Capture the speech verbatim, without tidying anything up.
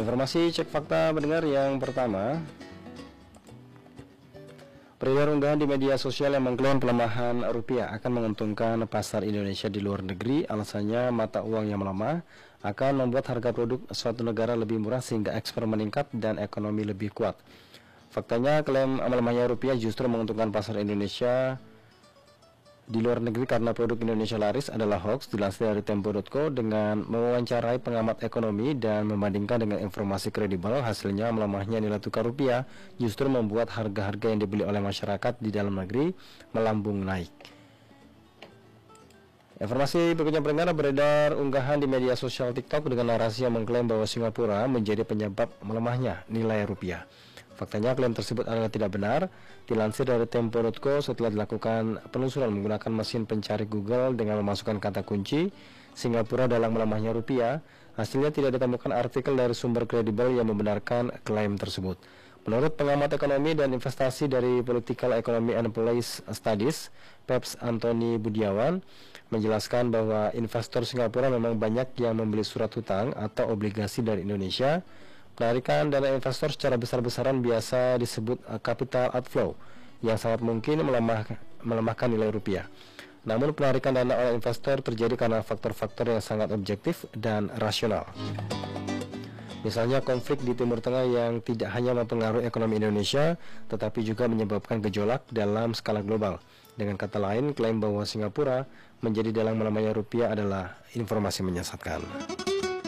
Informasi cek fakta pendengar yang pertama, beredar unggahan di media sosial yang mengklaim pelemahan rupiah akan menguntungkan pasar Indonesia di luar negeri. Alasannya mata uang yang melemah akan membuat harga produk suatu negara lebih murah sehingga ekspor meningkat dan ekonomi lebih kuat. Faktanya klaim melemahnya rupiah justru menguntungkan pasar Indonesia di luar negeri karena produk Indonesia laris adalah hoax. Dilansir dari Tempo titik co dengan mewawancarai pengamat ekonomi dan membandingkan dengan informasi kredibel, hasilnya melemahnya nilai tukar rupiah justru membuat harga-harga yang dibeli oleh masyarakat di dalam negeri melambung naik. Informasi berikutnya pendengar, beredar unggahan di media sosial TikTok dengan narasi yang mengklaim bahwa Singapura menjadi penyebab melemahnya nilai rupiah. Faktanya klaim tersebut adalah tidak benar. Dilansir dari Tempo titik co, setelah dilakukan penelusuran menggunakan mesin pencari Google dengan memasukkan kata kunci Singapura dalam melemahnya rupiah, hasilnya tidak ditemukan artikel dari sumber kredibel yang membenarkan klaim tersebut. Menurut pengamat ekonomi dan investasi dari Political Economy and Policy Studies, Peps Antoni Budiawan, menjelaskan bahwa investor Singapura memang banyak yang membeli surat hutang atau obligasi dari Indonesia. Penarikan dana investor secara besar-besaran biasa disebut uh, capital outflow, yang sangat mungkin melemah, melemahkan nilai rupiah. Namun penarikan dana oleh investor terjadi karena faktor-faktor yang sangat objektif dan rasional. Misalnya konflik di Timur Tengah yang tidak hanya mempengaruhi ekonomi Indonesia, tetapi juga menyebabkan gejolak dalam skala global. Dengan kata lain, klaim bahwa Singapura menjadi dalang melemahnya rupiah adalah informasi menyesatkan.